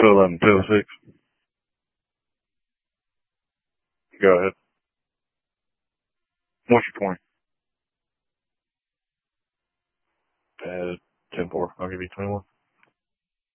211, 206. Go ahead. What's your 20? 10-4. I'll give you 21.